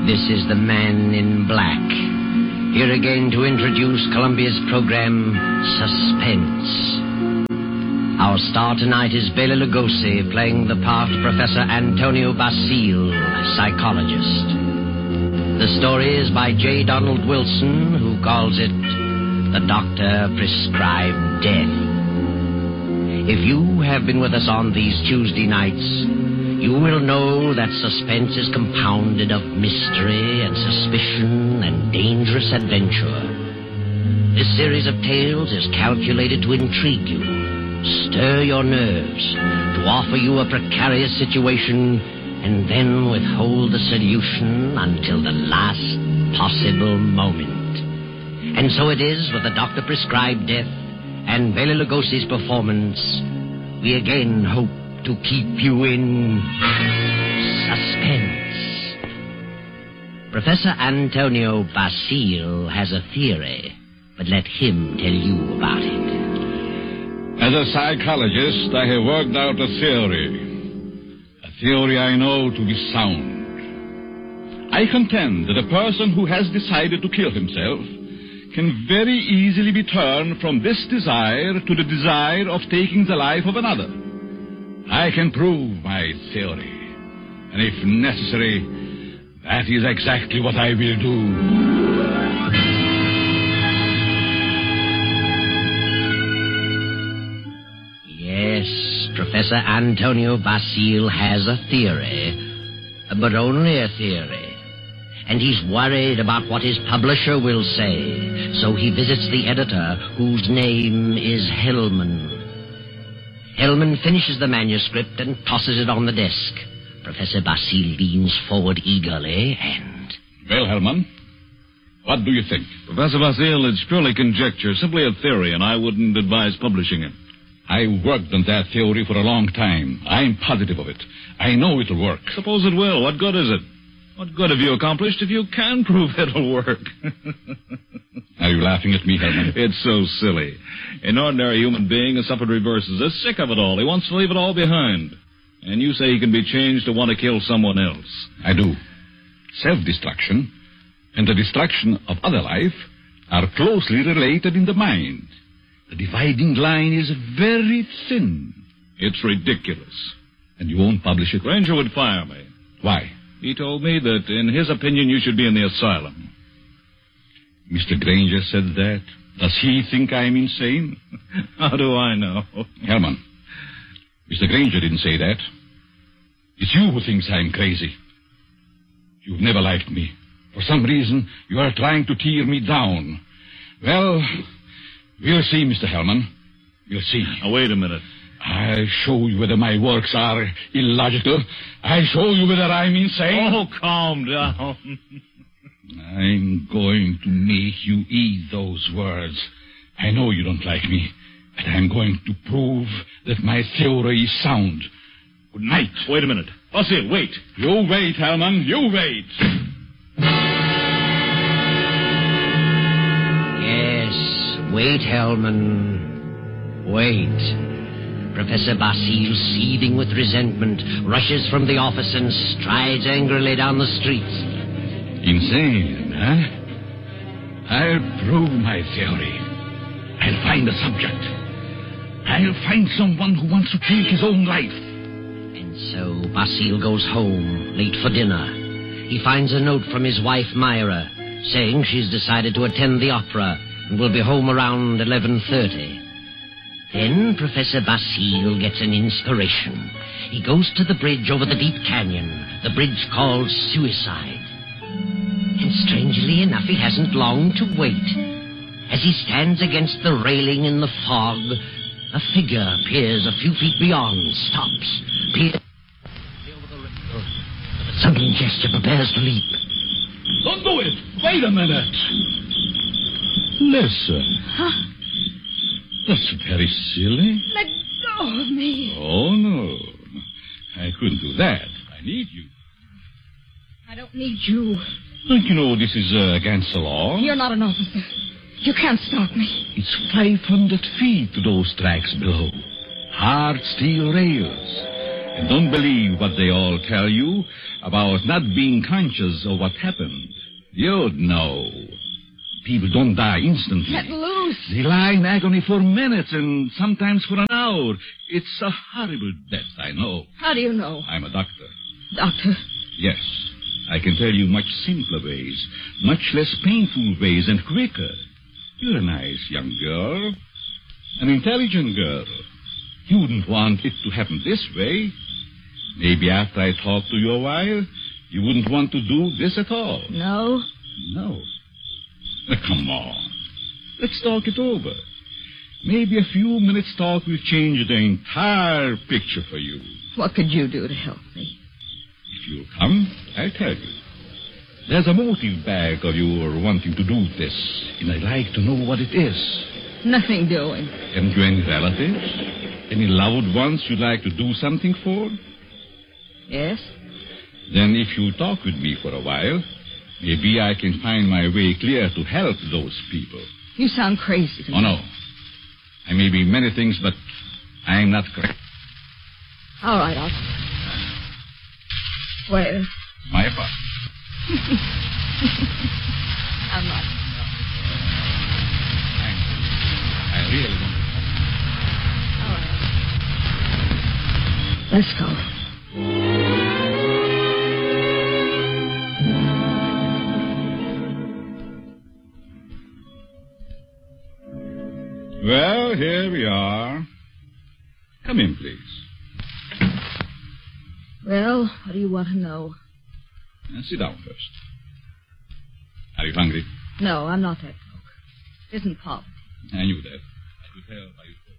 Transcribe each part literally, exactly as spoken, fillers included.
This is the Man in Black. Here again to introduce Columbia's program, Suspense. Our star tonight is Bela Lugosi, playing the part of Professor Antonio Basile, psychologist. The story is by J. Donald Wilson, who calls it The Doctor Prescribed Death. If you have been with us on these Tuesday nights, you will know that suspense is compounded of mystery and suspicion and dangerous adventure. This series of tales is calculated to intrigue you, stir your nerves, to offer you a precarious situation, and then withhold the solution until the last possible moment. And so it is with the Doctor Prescribed Death and Bela Lugosi's performance. We again hope to keep you in suspense. Professor Antonio Basile has a theory, but let him tell you about it. As a psychologist, I have worked out a theory. A theory I know to be sound. I contend that a person who has decided to kill himself can very easily be turned from this desire to the desire of taking the life of another. I can prove my theory, and if necessary, that is exactly what I will do. Yes, Professor Antonio Basile has a theory, but only a theory. And he's worried about what his publisher will say, so he visits the editor, whose name is Hellman. Hellman finishes the manuscript and tosses it on the desk. Professor Basile leans forward eagerly and... Well, Hellman, what do you think? Professor Basile, it's purely conjecture, simply a theory, and I wouldn't advise publishing it. I worked on that theory for a long time. I'm positive of it. I know it'll work. Suppose it will. What good is it? What good have you accomplished if you can prove it'll work? Are you laughing at me, Hellman? It's so silly. An ordinary human being has suffered reverses, is sick of it all. He wants to leave it all behind. And you say he can be changed to want to kill someone else. I do. Self-destruction and the destruction of other life are closely related in the mind. The dividing line is very thin. It's ridiculous. And you won't publish it? Granger would fire me. Why? He told me that, in his opinion, you should be in the asylum. Mister Granger said that. Does he think I'm insane? How do I know? Hellman, Mister Granger didn't say that. It's you who thinks I'm crazy. You've never liked me. For some reason, you are trying to tear me down. Well, we'll see, Mister Hellman. We'll see. Now, wait a minute. I'll show you whether my works are illogical. I'll show you whether I'm insane. Oh, calm down. I'm going to make you eat those words. I know you don't like me, but I'm going to prove that my theory is sound. Good night. Wait a minute. Basile, wait. You wait, Hellman. You wait. Yes, wait, Hellman. Wait. Professor Basile, seething with resentment, rushes from the office and strides angrily down the street. Insane, huh? I'll prove my theory. I'll find a subject. I'll find someone who wants to take his own life. And so Basile goes home, late for dinner. He finds a note from his wife, Myra, saying she's decided to attend the opera and will be home around eleven thirty. Then Professor Basile gets an inspiration. He goes to the bridge over the deep canyon, the bridge called Suicide. And strangely enough, he hasn't long to wait. As he stands against the railing in the fog, a figure appears a few feet beyond, stops, peers over the rail. With a sudden gesture, prepares to leap. Don't do it! Wait a minute! Listen. Huh? That's very silly. Let go of me. Oh, no. I couldn't do that. I need you. I don't need you. Don't you know this is uh, against the law? You're not an officer. You can't stop me. It's five hundred feet to those tracks below. Hard steel rails. And don't believe what they all tell you about not being conscious of what happened. You'd know. People don't die instantly. Let loose. They lie in agony for minutes and sometimes for an hour. It's a horrible death, I know. How do you know? I'm a doctor. Doctor? Yes. I can tell you much simpler ways, much less painful ways, and quicker. You're a nice young girl. An intelligent girl. You wouldn't want it to happen this way. Maybe after I talk to you a while, you wouldn't want to do this at all. No? No. Now, come on. Let's talk it over. Maybe a few minutes' talk will change the entire picture for you. What could you do to help me? If you'll come, I'll tell you. There's a motive back of your wanting to do this, and I'd like to know what it is. Nothing doing. Haven't you any relatives? Any loved ones you'd like to do something for? Yes? Then if you talk with me for a while, maybe I can find my way clear to help those people. You sound crazy to me. Oh, no. I may be many things, but I'm not crazy. All right, I'll... Where? My apartment. I'm not. I really don't. All right. Let's go. Well, here we are. Come in, please. Well, what do you want to know? Now, sit down first. Are you hungry? No, I'm not that broke. It isn't poverty. I knew that. I could tell by your voice.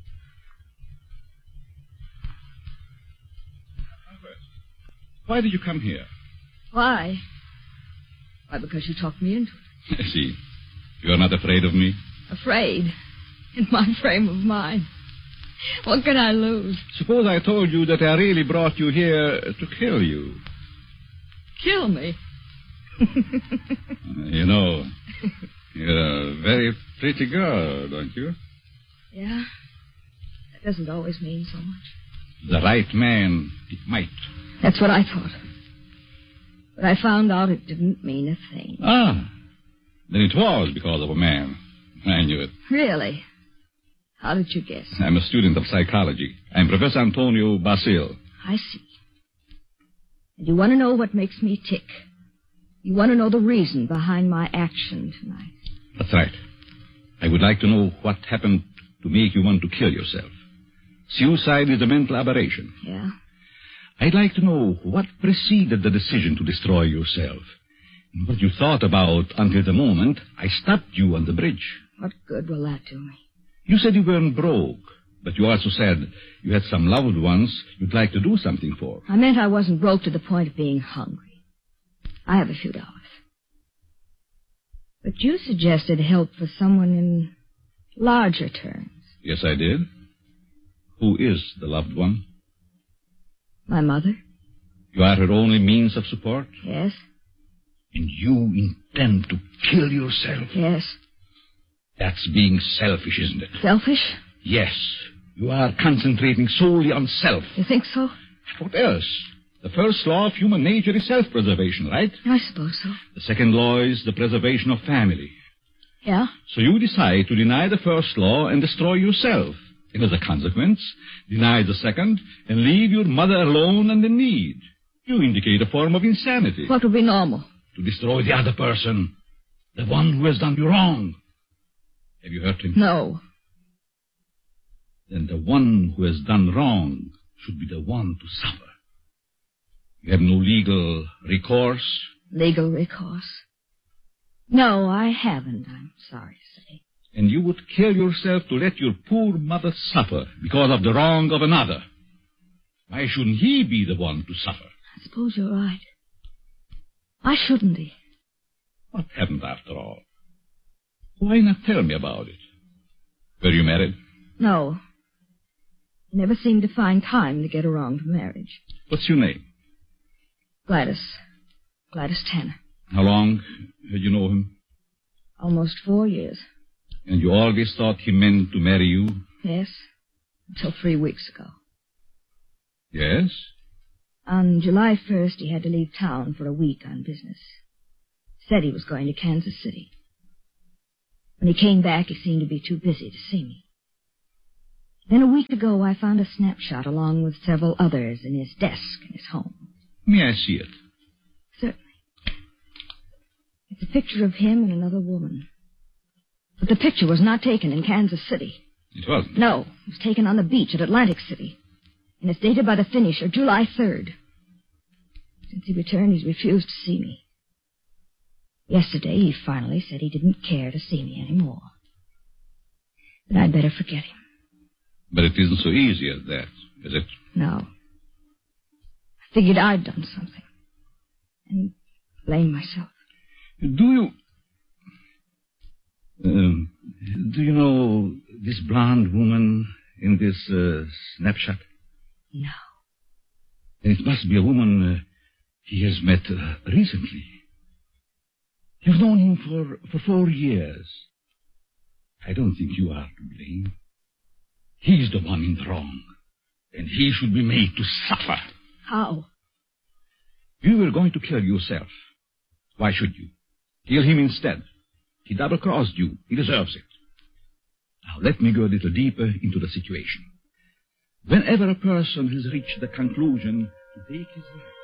Now, first, why did you come here? Why? Why, because you talked me into it. I see. You're not afraid of me? Afraid? In my frame of mind. What can I lose? Suppose I told you that I really brought you here to kill you. Kill me? Uh, you know, you're a very pretty girl, don't you? Yeah? That doesn't always mean so much. The right man, it might. That's what I thought. But I found out it didn't mean a thing. Ah, then it was because of a man. I knew it. Really? How did you guess? I'm a student of psychology. I'm Professor Antonio Basil. I see. And you want to know what makes me tick. You want to know the reason behind my action tonight. That's right. I would like to know what happened to make you want to kill yourself. Suicide is a mental aberration. Yeah? I'd like to know what preceded the decision to destroy yourself. And what you thought about until the moment I stopped you on the bridge. What good will that do me? You said you weren't broke, but you also said you had some loved ones you'd like to do something for. I meant I wasn't broke to the point of being hungry. I have a few dollars. But you suggested help for someone in larger terms. Yes, I did. Who is the loved one? My mother? You are her only means of support? Yes. And you intend to kill yourself? Yes. That's being selfish, isn't it? Selfish? Yes. You are concentrating solely on self. You think so? What else? The first law of human nature is self-preservation, right? I suppose so. The second law is the preservation of family. Yeah? So you decide to deny the first law and destroy yourself. And as a consequence, deny the second and leave your mother alone and in need. You indicate a form of insanity. What would be normal? To destroy the other person. The one who has done you wrong. Have you hurt him? No. Then the one who has done wrong should be the one to suffer. You have no legal recourse? Legal recourse? No, I haven't, I'm sorry to say. And you would kill yourself to let your poor mother suffer because of the wrong of another. Why shouldn't he be the one to suffer? I suppose you're right. Why shouldn't he? What happened after all? Why not tell me about it? Were you married? No. I never seemed to find time to get around to marriage. What's your name? Gladys. Gladys Tanner. How long had you known him? Almost four years. And you always thought he meant to marry you? Yes. Until three weeks ago. Yes? On July first, he had to leave town for a week on business. Said he was going to Kansas City. When he came back, he seemed to be too busy to see me. Then a week ago, I found a snapshot along with several others in his desk in his home. May I see it? Certainly. It's a picture of him and another woman. But the picture was not taken in Kansas City. It wasn't? No, it was taken on the beach at Atlantic City. And it's dated by the finisher, July third. Since he returned, he's refused to see me. Yesterday, he finally said he didn't care to see me anymore. That I'd better forget him. But it isn't so easy as that, is it? No. I figured I'd done something. And blamed myself. Do you... Um, do you know this blonde woman in this uh, snapshot? No. Then it must be a woman uh, he has met uh, recently. You've known him for, for four years. I don't think you are to blame. He's the one in the wrong, and he should be made to suffer. How? You were going to kill yourself. Why should you? Kill him instead. He double-crossed you. He deserves it. Now, let me go a little deeper into the situation. Whenever a person has reached the conclusion to take his life,